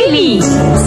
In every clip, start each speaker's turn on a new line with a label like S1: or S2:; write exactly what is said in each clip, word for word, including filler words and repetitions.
S1: सहेली।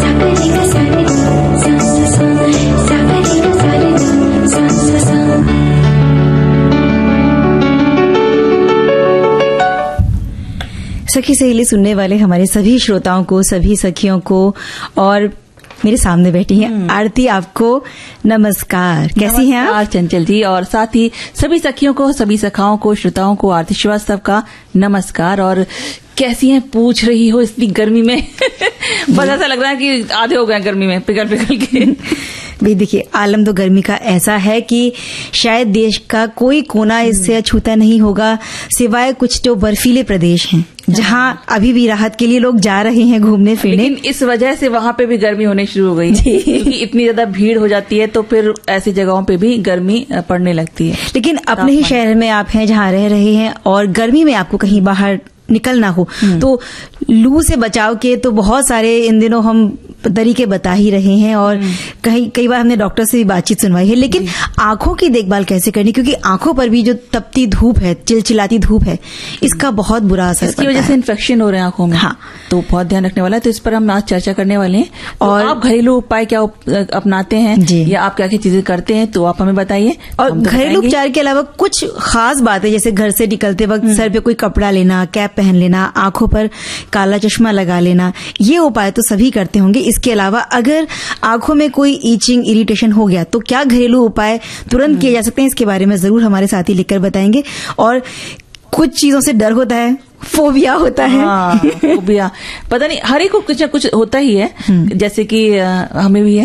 S2: सखी सहेली सुनने वाले हमारे सभी श्रोताओं को, सभी सखियों को, और मेरे सामने बैठी हैं आरती, आपको नमस्कार। कैसी हैं आप?
S1: चंचल जी, और साथ ही सभी सखियों को, सभी सखाओं को, श्रोताओं को आरती श्रीवास्तव का नमस्कार। और कैसी हैं पूछ रही हो इतनी गर्मी में? बस ऐसा लग रहा है कि आधे हो गए गर्मी में पिघल पिघल के।
S2: भाई देखिए, आलम तो गर्मी का ऐसा है कि शायद देश का कोई कोना इससे अछूता नहीं होगा, सिवाय कुछ जो बर्फीले प्रदेश हैं जहां अभी भी राहत के लिए लोग जा रहे हैं घूमने फिरने।
S1: लेकिन इस वजह से वहां पे भी गर्मी होने शुरू हो गई, क्योंकि इतनी ज्यादा भीड़ हो जाती है, तो फिर ऐसी जगहों पे भी गर्मी पड़ने लगती है।
S2: लेकिन अपने ही शहर में आप हैं जहां रह रहे हैं, और गर्मी में आपको कहीं बाहर निकलना हो तो लू से बचाव के तो बहुत सारे इन दिनों हम तरीके बता ही रहे हैं, और कई कई बार हमने डॉक्टर से भी बातचीत सुनवाई है। लेकिन आंखों की देखभाल कैसे करनी, क्योंकि आंखों पर भी जो तपती धूप है, चिलचिलाती धूप है, इसका बहुत बुरा असर
S1: इसकी वजह से इन्फेक्शन हो रहे हैं आंखों में।
S2: हाँ,
S1: तो बहुत ध्यान रखने वाला है। तो इस पर हम आज चर्चा करने वाले हैं। और आप घरेलू उपाय क्या अपनाते हैं या आप क्या क्या चीजें करते हैं, तो आप हमें बताइए।
S2: और घरेलू उपचार के अलावा कुछ खास बातें, जैसे घर से निकलते वक्त सर पे कोई कपड़ा लेना, कैप पहन लेना, आंखों पर काला चश्मा लगा लेना, ये उपाय तो सभी करते होंगे। इसके अलावा अगर आंखों में कोई ईचिंग, इरिटेशन हो गया, तो क्या घरेलू उपाय तुरंत किए जा सकते हैं, इसके बारे में जरूर हमारे साथी लिखकर बताएंगे। और कुछ चीजों से डर होता है, फोबिया होता है।
S1: हाँ, फोबिया पता नहीं हर एक को कुछ ना कुछ होता ही है, जैसे कि हमें भी है।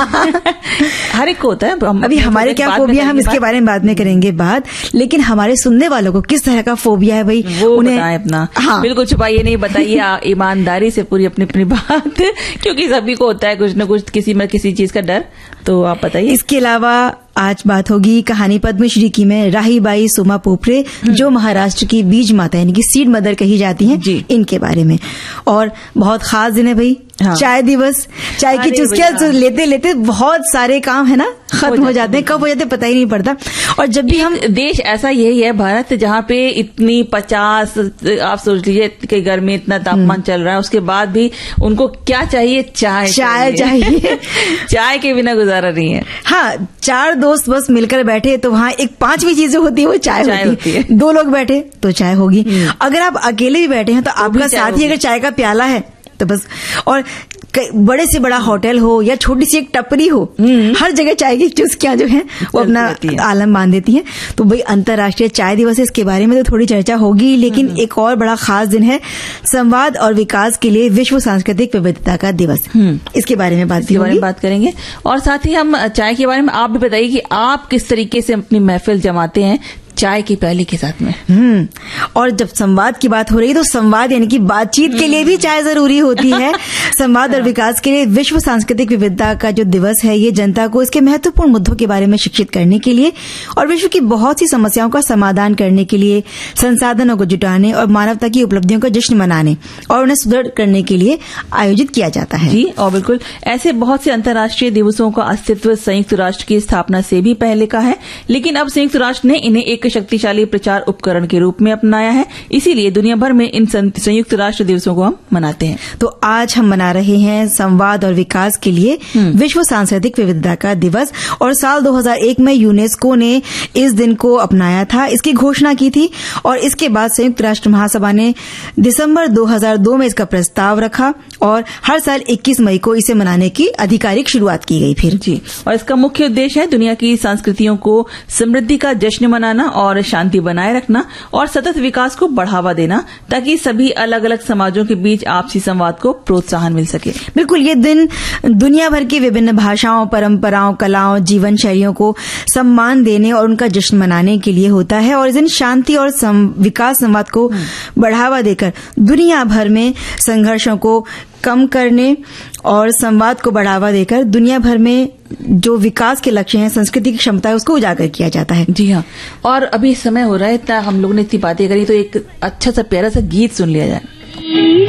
S1: हर एक को होता है। हम
S2: अभी हमारे क्या फोबिया, हम इसके बारे में बाद में करेंगे बात। लेकिन हमारे सुनने वालों को किस तरह का फोबिया है भाई,
S1: वो उन्हें बताएं अपना। हाँ, बिल्कुल छुपाइए नहीं, बताइए ईमानदारी से पूरी अपनी अपनी बात, क्योंकि सभी को होता है कुछ न कुछ, किसी में किसी चीज का डर। तो आप बताइए।
S2: इसके अलावा आज बात होगी कहानी पद्मश्री की में राहीबाई सोमा पोपरे, जो महाराष्ट्र की बीज माता यानी कि सीड मदर कही जाती हैं, इनके बारे में। और बहुत खास दिन है भाई, हाँ। चाय दिवस। चाय की चुस्कियां लेते लेते बहुत सारे काम है ना खत्म हो जाते हैं, कब हो जाते हैं पता ही नहीं पड़ता। और जब भी हम
S1: देश ऐसा यही है भारत, जहाँ पे इतनी पचास आप सोच लीजिए कि घर में इतना तापमान चल रहा है, उसके बाद भी उनको क्या चाहिए? चाय
S2: चाय चाहिए।
S1: चाय के बिना गुजारा नहीं है।
S2: हाँ, चार दोस्त बस मिलकर बैठे तो वहाँ एक पांचवी चीज जो होती है वो चाय, चाय होती है। दो लोग बैठे तो चाय होगी। अगर आप अकेले भी बैठे हैं तो आपका साथी अगर चाय का प्याला है तो बस। और बड़े से बड़ा होटल हो या छोटी सी एक टपरी हो, हर जगह चाय की चुस्कियां जो है वो अपना आलम बांध देती हैं। तो भाई अंतर्राष्ट्रीय चाय दिवस है, इसके बारे में तो थोड़ी चर्चा होगी। लेकिन एक और बड़ा खास दिन है संवाद और विकास के लिए विश्व सांस्कृतिक विविधता का दिवस। इसके बारे में बात
S1: बारे में बात करेंगे। और साथ ही हम चाय के बारे में आप भी बताइए कि आप किस तरीके से अपनी महफिल जमाते हैं चाय की प्याली के साथ में।
S2: हम्म और जब संवाद की बात हो रही है तो संवाद यानी कि बातचीत के लिए भी चाय जरूरी होती है। संवाद और विकास के लिए विश्व सांस्कृतिक विविधता का जो दिवस है, ये जनता को इसके महत्वपूर्ण मुद्दों के बारे में शिक्षित करने के लिए और विश्व की बहुत सी समस्याओं का समाधान करने के लिए, संसाधनों को जुटाने और मानवता की उपलब्धियों का जश्न मनाने और उन्हें सुदृढ़ करने के लिए आयोजित किया जाता है।
S1: जी, और बिल्कुल ऐसे बहुत से अंतर्राष्ट्रीय दिवसों का अस्तित्व संयुक्त राष्ट्र की स्थापना से भी पहले का है, लेकिन अब संयुक्त राष्ट्र ने इन्हें एक शक्तिशाली प्रचार उपकरण के रूप में अपनाया है। इसीलिए दुनिया भर में इन संयुक्त राष्ट्र दिवसों को हम मनाते हैं।
S2: तो आज हम मना रहे हैं संवाद और विकास के लिए विश्व सांस्कृतिक विविधता का दिवस। और साल दो हज़ार एक में यूनेस्को ने इस दिन को अपनाया था, इसकी घोषणा की थी। और इसके बाद संयुक्त राष्ट्र महासभा ने दिसंबर दो हज़ार दो में इसका प्रस्ताव रखा और हर साल इक्कीस मई को इसे मनाने की आधिकारिक शुरुआत की गई। फिर
S1: जी, और इसका मुख्य उद्देश्य है दुनिया की संस्कृतियों को समृद्धि का जश्न मनाना और शांति बनाए रखना और सतत विकास को बढ़ावा देना, ताकि सभी अलग अलग समाजों के बीच आपसी संवाद को प्रोत्साहन मिल सके।
S2: बिल्कुल, ये दिन दुनिया भर की विभिन्न भाषाओं, परंपराओं, कलाओं, जीवन शैलियों को सम्मान देने और उनका जश्न मनाने के लिए होता है। और इस दिन शांति और सम, विकास संवाद को बढ़ावा देकर दुनिया भर में संघर्षों को कम करने और संवाद को बढ़ावा देकर दुनिया भर में जो विकास के लक्ष्य हैं, संस्कृति की क्षमता है, उसको उजागर किया जाता है।
S1: जी हाँ, और अभी समय हो रहा है, इतना हम लोगों ने इतनी बातें करी, तो एक अच्छा सा प्यारा सा गीत सुन लिया जाए।